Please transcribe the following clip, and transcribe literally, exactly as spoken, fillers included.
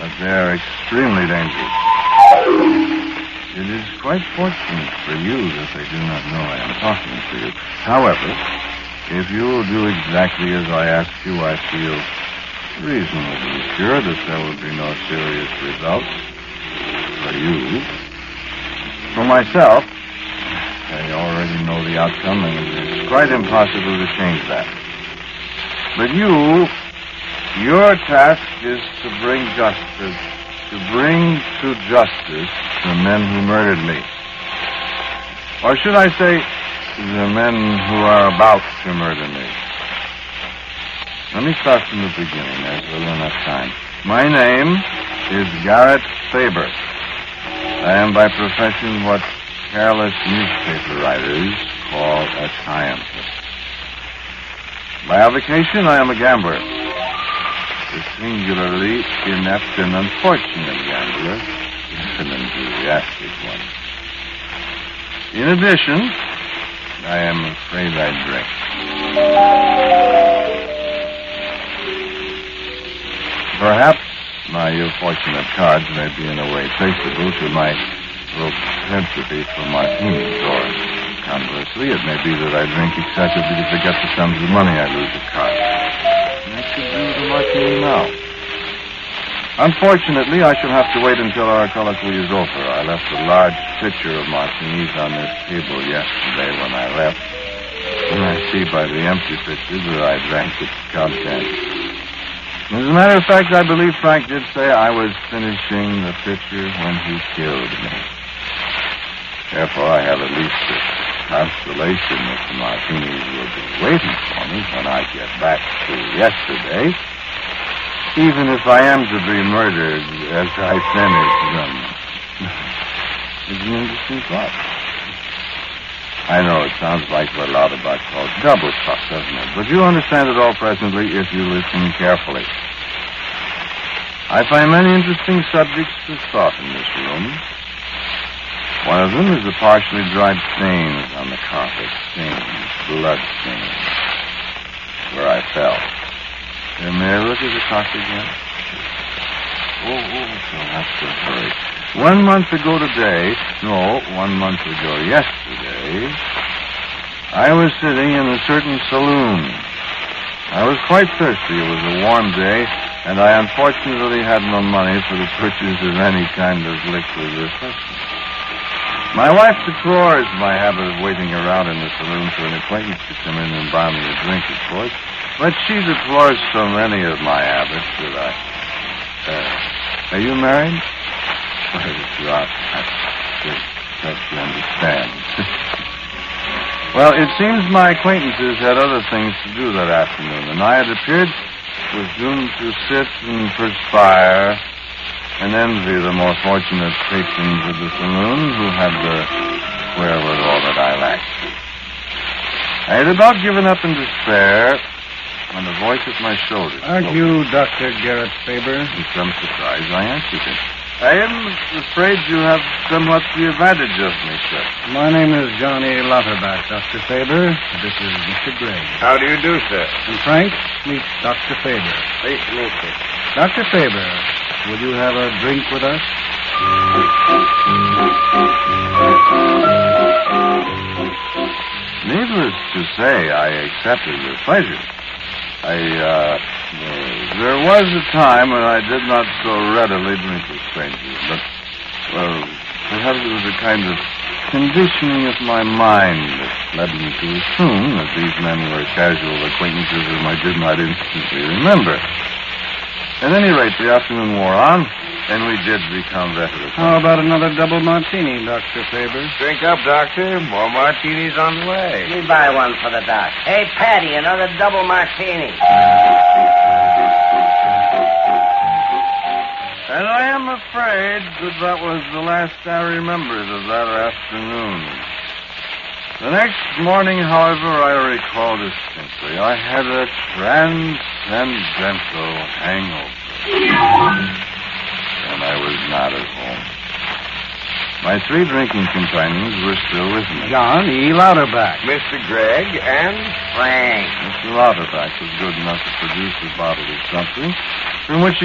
but they're extremely dangerous. It is quite fortunate for you that they do not know I am talking to you. However, if you will do exactly as I ask you, I feel reasonably sure that there will be no serious results for you. For myself, I already know the outcome, and it is quite impossible to change that. But you, your task is to bring justice, to bring to justice the men who murdered me. Or should I say, the men who are about to murder me. Let me start from the beginning. There's little enough time. My name is Garrett Faber. I am by profession what careless newspaper writers call a scientist. By avocation, I am a gambler. A singularly inept and unfortunate gambler, if an enthusiastic one. In addition, I am afraid I drink. Perhaps my ill-fortunate cards may be in a way traceable to my propensity for martinis, or conversely, it may be that I drink excessively to forget the sums of money I lose at cards. And I could do with a martini now. Unfortunately, I shall have to wait until our colloquy is over. I left a large pitcher of martinis on this table yesterday when I left. And I see by the empty pitcher that I drank its contents. As a matter of fact, I believe Frank did say I was finishing the pitcher when he killed me. Therefore, I have at least the consolation that the martinis will be waiting for me when I get back to yesterday, even if I am to be murdered as I finish them. It's an interesting thought. I know it sounds like what Lauterbach calls double talk, doesn't it? But you'll understand it all presently if you listen carefully. I find many interesting subjects to thought in this room. One of them is the partially dried stains on the carpet. Stains, blood stains, where I fell. Here, may I look at the clock again? Oh, oh, so that's to hurry. One month ago today, no, one month ago yesterday, I was sitting in a certain saloon. I was quite thirsty. It was a warm day, and I unfortunately had no money for the purchase of any kind of liquid refreshment. My wife deplores my habit of waiting around in the saloon for an acquaintance to come in and buy me a drink, of course, but she deplores so many of my habits that I... Uh, are you married? Well, if you are, I just help you understand. Well, it seems my acquaintances had other things to do that afternoon, and I had appeared presumed to sit and perspire and envy the more fortunate patrons of the saloon who had the wherewithal that I lacked. I had about given up in despair when a voice at my shoulder Aren't spoke. you Doctor Garrett Faber? In some surprise, I answered it. I am afraid you have somewhat the advantage of me, sir. My name is Johnny Lauterbach, Doctor Faber. This is Mister Gregg. How do you do, sir? And Frank, meet Doctor Faber. Please to meet you. Doctor Faber, will you have a drink with us? Needless to say, I accepted your pleasure. I, uh, uh, there was a time when I did not so readily drink with strangers, but, well, perhaps it was a kind of conditioning of my mind that led me to assume that these men were casual acquaintances whom I did not instantly remember. At any rate, the afternoon wore on, and we did become veterans. How about another double martini, Doctor Faber? Drink up, Doctor. More martinis on the way. You buy one for the doc. Hey, Patty, another double martini. And I am afraid that that was the last I remembered of that afternoon. The next morning, however, I recall distinctly, I had a transcendental hangover. And I was not at home. My three drinking companions were still with me. John E. Lauterbach. Mister Gregg and Frank. Mister Lauterbach was good enough to produce a bottle of something from which he